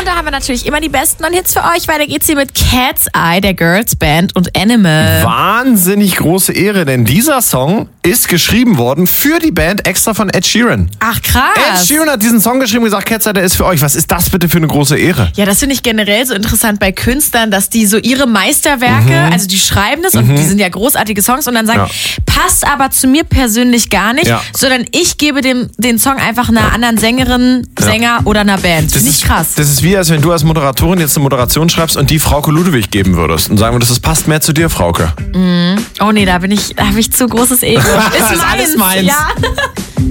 Und da haben wir natürlich immer die besten neuen Hits für euch. Weiter geht's hier mit Cat's Eye, der Girls Band und Animal. Wahnsinnig große Ehre, denn dieser Song ist geschrieben worden für die Band extra von Ed Sheeran. Ach krass. Ed Sheeran hat diesen Song geschrieben und gesagt, Cat's Eye, der ist für euch. Was ist das bitte für eine große Ehre? Ja, das finde ich generell so interessant bei Künstlern, dass die so ihre Meisterwerke, also die schreiben das und die sind ja großartige Songs und dann sagen, passt aber zu mir persönlich gar nicht, sondern ich gebe den Song einfach einer anderen Sängerin, Sänger oder einer Band. Finde ich krass. Das ist wie, als wenn du als Moderatorin jetzt eine Moderation schreibst und die Frauke Ludewig geben würdest und sagen würdest, das passt mehr zu dir, Frauke. Oh nee, da habe ich zu großes Ego. Ist alles meins. Ja.